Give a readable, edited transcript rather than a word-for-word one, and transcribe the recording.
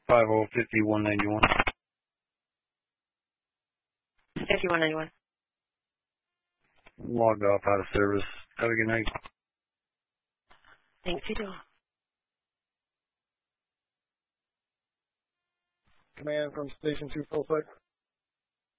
505191. 5191. Logged off out of service. Have a good night. Thanks, you do. Command from Station 2 full site.